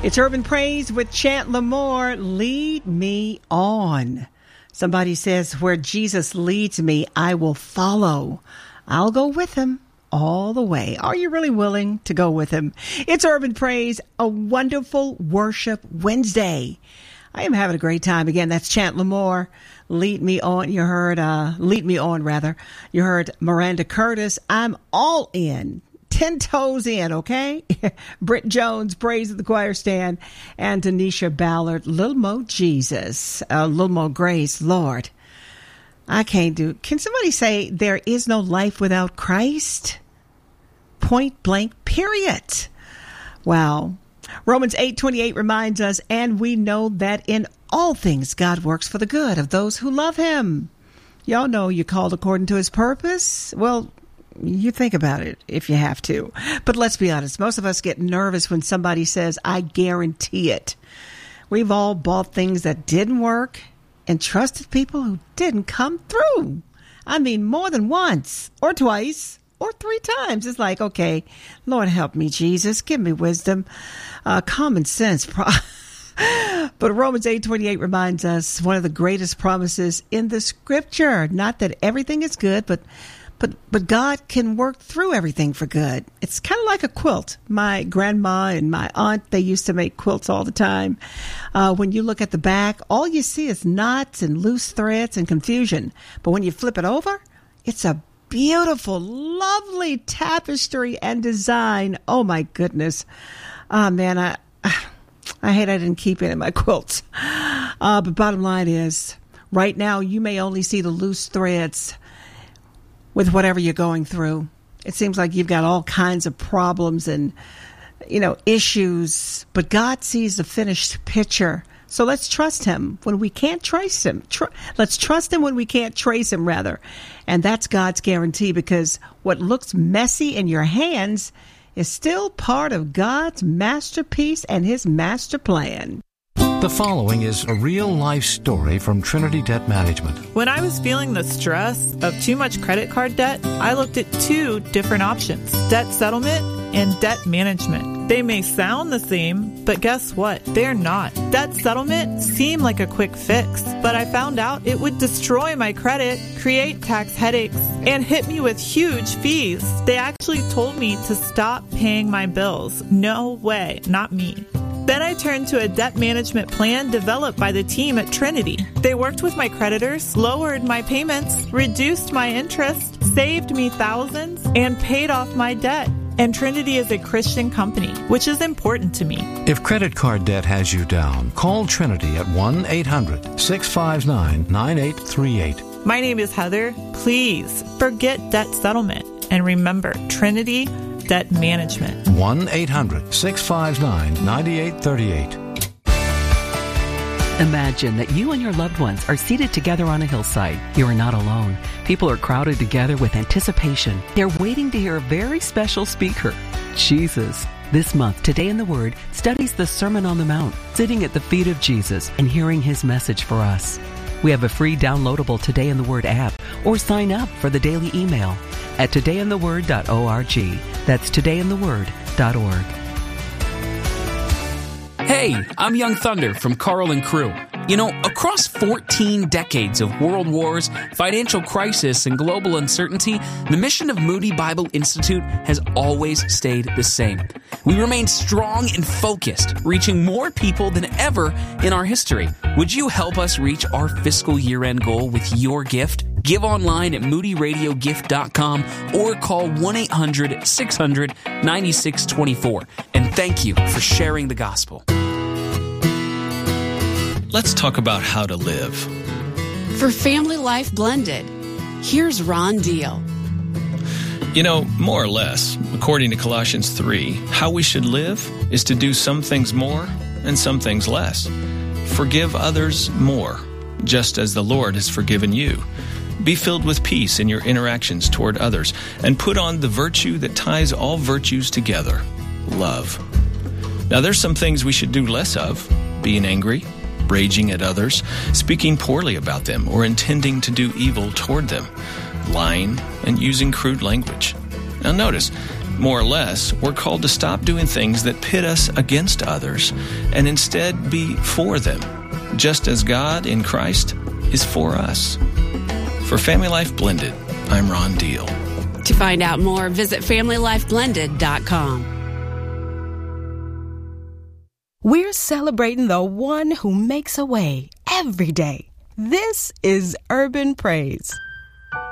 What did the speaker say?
It's Urban Praise with Chant Lamore. Lead me on. Somebody says, where Jesus leads me, I will follow. I'll go with him all the way. Are you really willing to go with him? It's Urban Praise, a wonderful worship Wednesday. I am having a great time. Again, that's Chant Lamore. Lead me on. You heard, lead me on rather. You heard Miranda Curtis. I'm all in. 10 toes in, okay? Britt Jones, Praise at the Choir Stand, and Tanisha Ballard, Little Mo Jesus, Little Mo Grace, Lord. Can somebody say there is no life without Christ? Point blank, period. Wow. Romans 8:28 reminds us, and we know that in all things God works for the good of those who love him. Y'all know you're called according to his purpose. Well, you think about it if you have to. But let's be honest. Most of us get nervous when somebody says, I guarantee it. We've all bought things that didn't work and trusted people who didn't come through. I mean, more than once or twice or 3 times. It's like, okay, Lord, help me, Jesus. Give me wisdom, common sense. But Romans 8:28 reminds us one of the greatest promises in the scripture. Not that everything is good, but God can work through everything for good. It's kind of like a quilt. My grandma and my aunt, they used to make quilts all the time. When you look at the back, all you see is knots and loose threads and confusion. But when you flip it over, it's a beautiful, lovely tapestry and design. Oh, my goodness. Man, I hate I didn't keep it in my quilts. But bottom line is, right now, you may only see the loose threads with whatever you're going through. It seems like you've got all kinds of problems and, issues, but God sees the finished picture. So let's trust him when we can't trace him. Let's trust him when we can't trace him, rather. And that's God's guarantee, because what looks messy in your hands is still part of God's masterpiece and his master plan. The following is a real-life story from Trinity Debt Management. When I was feeling the stress of too much credit card debt, I looked at 2 different options: debt settlement and debt management. They may sound the same, but guess what? They're not. Debt settlement seemed like a quick fix, but I found out it would destroy my credit, create tax headaches, and hit me with huge fees. They actually told me to stop paying my bills. No way, not me. Then I turned to a debt management plan developed by the team at Trinity. They worked with my creditors, lowered my payments, reduced my interest, saved me thousands, and paid off my debt. And Trinity is a Christian company, which is important to me. If credit card debt has you down, call Trinity at 1-800-659-9838. My name is Heather. Please forget debt settlement. And remember, Trinity Debt Management. 1-800-659-9838. Imagine that you and your loved ones are seated together on a hillside. You are not alone. People are crowded together with anticipation. They're waiting to hear a very special speaker, Jesus. This month, Today in the Word studies the Sermon on the Mount, sitting at the feet of Jesus and hearing his message for us. We have a free downloadable Today in the Word app, or sign up for the daily email at todayintheword.org. That's todayintheword.org. Hey, I'm Young Thunder from Carl and Crew. You know, across 14 decades of world wars, financial crisis, and global uncertainty, the mission of Moody Bible Institute has always stayed the same. We remain strong and focused, reaching more people than ever in our history. Would you help us reach our fiscal year-end goal with your gift? Give online at moodyradiogift.com or call 1-800-600-9624. And thank you for sharing the gospel. Let's talk about how to live. For Family Life Blended, here's Ron Deal. You know, more or less, according to Colossians 3, how we should live is to do some things more and some things less. Forgive others more, just as the Lord has forgiven you. Be filled with peace in your interactions toward others, and put on the virtue that ties all virtues together, love. Now, there's some things we should do less of: being angry, raging at others, speaking poorly about them, or intending to do evil toward them, lying, and using crude language. Now notice, More or less, we're called to stop doing things that pit us against others and instead be for them, just as God in Christ is for us. For Family Life Blended, I'm Ron Deal. To find out more, visit FamilyLifeBlended.com. We're celebrating the one who makes a way every day. This is Urban Praise.